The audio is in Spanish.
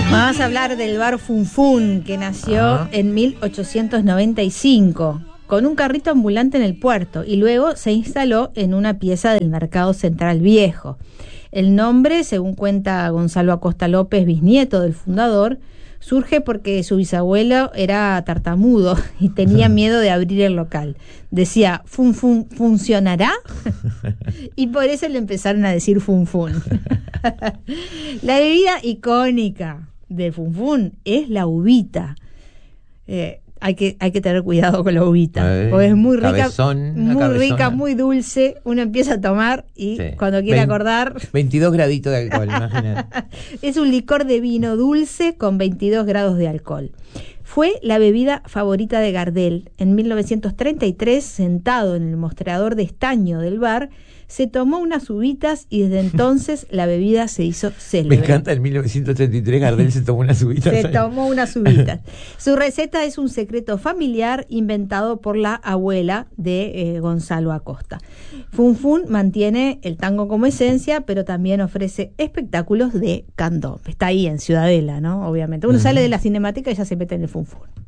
Vamos a hablar del bar Funfun, que nació en 1895, con un carrito ambulante en el puerto, y luego se instaló en una pieza del Mercado Central Viejo. El nombre, según cuenta Gonzalo Acosta López, bisnieto del fundador, surge porque su bisabuelo era tartamudo y tenía miedo de abrir el local. Decía, ¿Funfun funcionará? Y por eso le empezaron a decir Funfun. La bebida icónica de Funfun es la uvita. Hay que tener cuidado con la uvita, porque es muy rica, rica, muy dulce. Uno empieza a tomar y cuando quiere acordar... 22 graditos de alcohol, imagínate. Es un licor de vino dulce con 22 grados de alcohol. Fue la bebida favorita de Gardel. En 1933, sentado en el mostrador de estaño del bar, se tomó unas uvitas y desde entonces la bebida se hizo célebre. Me encanta, en 1933 Gardel se tomó unas uvitas. Se tomó unas uvitas. Su receta es un secreto familiar inventado por la abuela de Gonzalo Acosta. Funfun mantiene el tango como esencia, pero también ofrece espectáculos de candombe. Está ahí en Ciudadela, ¿no? Obviamente. Uno sale de la cinemática y ya se mete en el Funfun.